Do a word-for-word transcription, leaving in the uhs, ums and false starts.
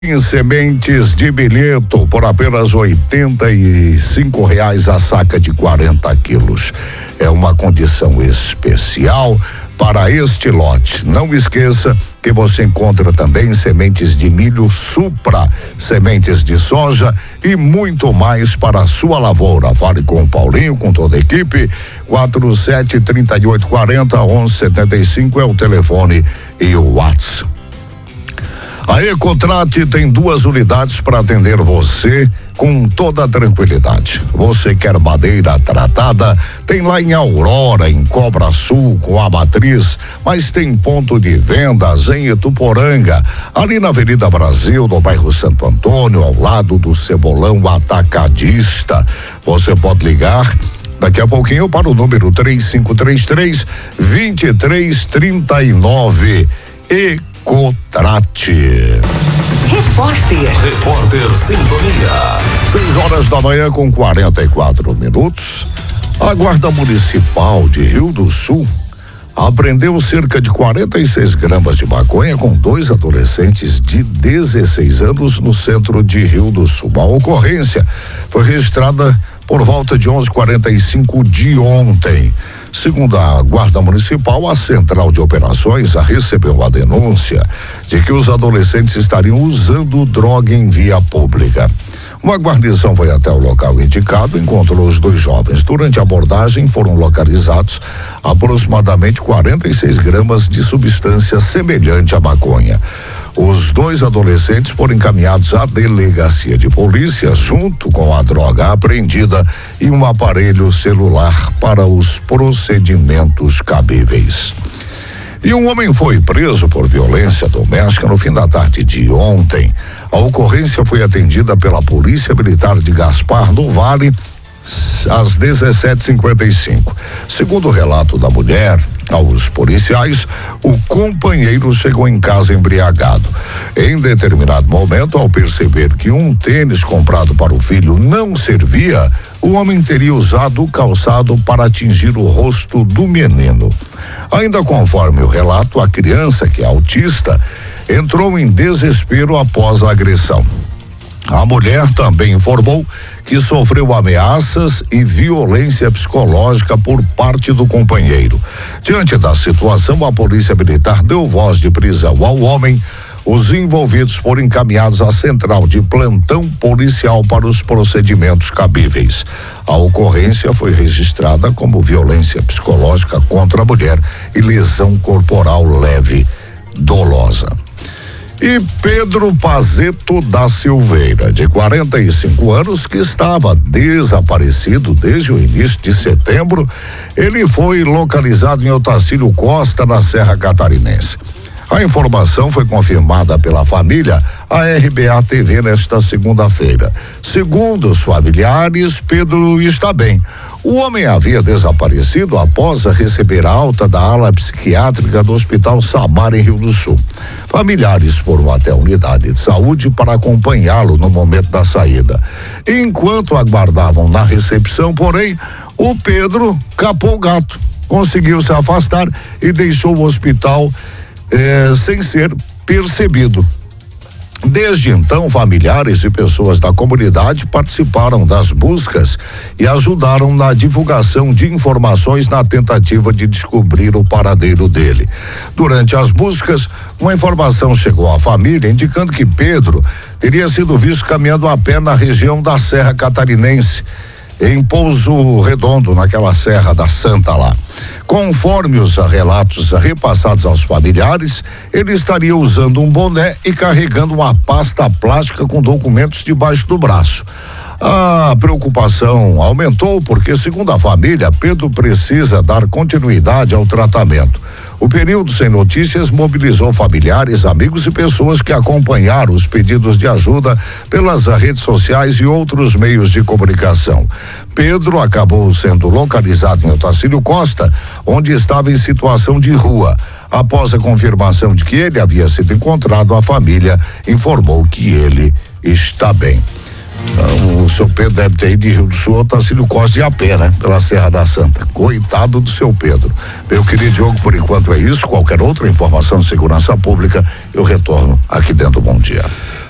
Em sementes de milheto por apenas oitenta e cinco reais a saca de quarenta quilos. É uma condição especial para este lote. Não esqueça que você encontra também sementes de milho Supra, sementes de soja e muito mais para a sua lavoura. Fale com o Paulinho, com toda a equipe. quatro sete três oito quatro zero onze setenta e cinco é o telefone e o WhatsApp. A Ecotrate tem duas unidades para atender você com toda a tranquilidade. Você quer madeira tratada? Tem lá em Aurora, em Cobra Sul, com a Matriz, mas tem ponto de vendas em Ituporanga, ali na Avenida Brasil, no bairro Santo Antônio, ao lado do Cebolão Atacadista. Você pode ligar daqui a pouquinho para o número três cinco três três, dois três três nove. Ecotrate. Repórter. Repórter Sintonia. Seis horas da manhã com quarenta e quatro minutos. A Guarda Municipal de Rio do Sul apreendeu cerca de quarenta e seis gramas de maconha com dois adolescentes de dezesseis anos no centro de Rio do Sul. A ocorrência foi registrada por volta de onze e quarenta e cinco de ontem. Segundo a Guarda Municipal, a Central de Operações recebeu a denúncia de que os adolescentes estariam usando droga em via pública. Uma guarnição foi até o local indicado e encontrou os dois jovens. Durante a abordagem foram localizados aproximadamente quarenta e seis gramas de substância semelhante à maconha. Os dois adolescentes foram encaminhados à delegacia de polícia junto com a droga apreendida e um aparelho celular para os procedimentos cabíveis. E um homem foi preso por violência doméstica no fim da tarde de ontem. A ocorrência foi atendida pela Polícia Militar de Gaspar do Vale às dezessete e cinquenta e cinco. Segundo o relato da mulher aos policiais, o companheiro chegou em casa embriagado. Em determinado momento, ao perceber que um tênis comprado para o filho não servia, o homem teria usado o calçado para atingir o rosto do menino. Ainda conforme o relato, a criança, que é autista, entrou em desespero após a agressão. A mulher também informou que sofreu ameaças e violência psicológica por parte do companheiro. Diante da situação, a Polícia Militar deu voz de prisão ao homem. Os envolvidos foram encaminhados à central de plantão policial para os procedimentos cabíveis. A ocorrência foi registrada como violência psicológica contra a mulher e lesão corporal leve dolosa. E Pedro Pazeto da Silveira, de quarenta e cinco anos, que estava desaparecido desde o início de setembro, ele foi localizado em Otacílio Costa, na Serra Catarinense. A informação foi confirmada pela família à R B A T V nesta segunda-feira. Segundo os familiares, Pedro está bem. O homem havia desaparecido após receber a alta da ala psiquiátrica do Hospital Samar, em Rio do Sul. Familiares foram até a unidade de saúde para acompanhá-lo no momento da saída. Enquanto aguardavam na recepção, porém, o Pedro capou o gato, conseguiu se afastar e deixou o hospital Eh, sem ser percebido. Desde então, familiares e pessoas da comunidade participaram das buscas e ajudaram na divulgação de informações na tentativa de descobrir o paradeiro dele. Durante as buscas, uma informação chegou à família indicando que Pedro teria sido visto caminhando a pé na região da Serra Catarinense, em Pouso Redondo, naquela Serra da Santa lá. Conforme os relatos repassados aos familiares, ele estaria usando um boné e carregando uma pasta plástica com documentos debaixo do braço. A preocupação aumentou porque, segundo a família, Pedro precisa dar continuidade ao tratamento. O período sem notícias mobilizou familiares, amigos e pessoas que acompanharam os pedidos de ajuda pelas redes sociais e outros meios de comunicação. Pedro acabou sendo localizado em Otacílio Costa, onde estava em situação de rua. Após a confirmação de que ele havia sido encontrado, a família informou que ele está bem. O seu Pedro deve ter ido de Rio do Sul ao Otacílio Costa de a pé, né? Pela Serra da Santa. Coitado do seu Pedro. Meu querido Diogo, por enquanto é isso. Qualquer outra informação de segurança pública, eu retorno aqui dentro do Bom Dia.